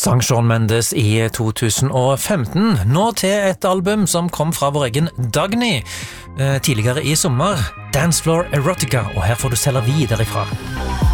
Sang Shawn Mendes i 2015, nå til et album som kom fra vår egen Dagny tidligere i sommer, Dance Floor Erotica, og her får du Sellervi derifra.